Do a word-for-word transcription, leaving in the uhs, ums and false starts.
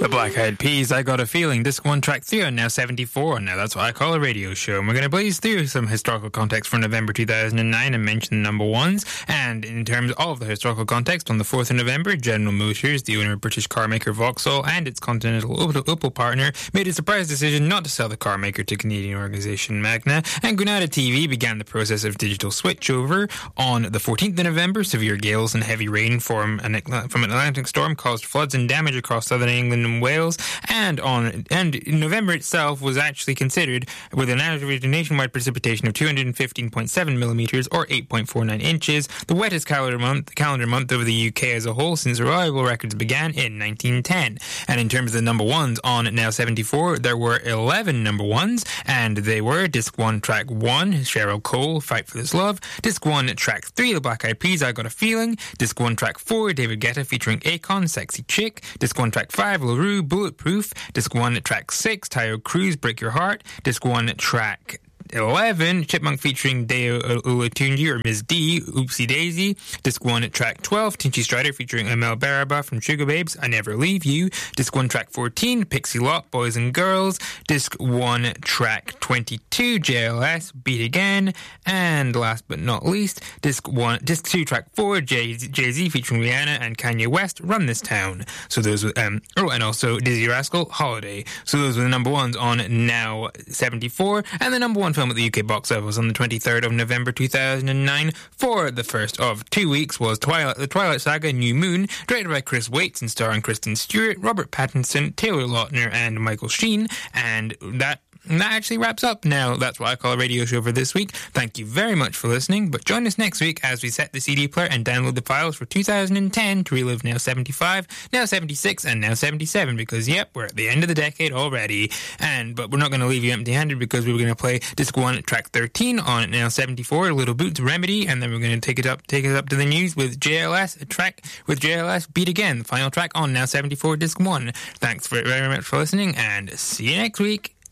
The Black Eyed Peas, I Got a Feeling, disc one, track three on Now seventy-four. Now that's what I call a radio show. And we're going to blaze through some historical context from November two thousand nine and mention the number ones. And in terms of the historical context, on the fourth of November, General Motors, the owner of British car maker Vauxhall and its Continental Opel, Opel partner, made a surprise decision not to sell the car maker to Canadian organisation Magna. And Granada T V began the process of digital switchover. On the fourteenth of November, severe gales and heavy rain from an, from an Atlantic storm caused floods and damage across southern England and Wales, and on and November itself was actually considered with an average nationwide precipitation of two hundred fifteen point seven millimetres or eight point four nine inches, the wettest calendar month calendar month over the U K as a whole since reliable records began in nineteen ten. And in terms of the number ones on Now seventy-four, there were eleven number ones, and they were disc one, track one, Cheryl Cole, Fight for This Love; disc one, track three, The Black Eyed Peas, I Got a Feeling; disc one, track four, David Guetta featuring Akon, Sexy Chick; disc one, track five, LaRue, Bulletproof; disc one, track six, Tayo Cruz, Break Your Heart; disc one, track eleven, Chipmunk featuring Deo Olatunji or Miss D, Oopsie Daisy; disc one, track twelve, Tinchy Strider featuring Amel Baraba from Sugar Babes, I Never Leave You; disc one, track fourteen, Pixie Lott, Boys and Girls; disc one, track twenty-two, J L S, Beat Again; and last but not least, disc one, disc two, track four, Jay- Jay-Z featuring Rihanna and Kanye West, Run This Town. So those were, um, oh, and also Dizzy Rascal, Holiday. So those were the number ones on Now seventy-four, and the number one film at the U K box office on the twenty-third of November two thousand nine for the first of two weeks was Twilight, The Twilight Saga New Moon, directed by Chris Waits and starring Kristen Stewart, Robert Pattinson, Taylor Lautner and Michael Sheen. And that And that actually wraps up Now That's What I Call a Radio Show for this week. Thank you very much for listening, but join us next week as we set the C D player and download the files for two thousand ten to relive Now seventy-five, Now seventy-six, and Now seventy-seven, because, yep, we're at the end of the decade already. And But we're not going to leave you empty-handed, because we were going to play disc one, track thirteen on Now seventy-four, Little Boots, Remedy, and then we're going to take it up take it up to the news with J L S, a track with J L S, Beat Again, the final track on Now seventy-four, disc one. Thanks very, very much for listening, and see you next week.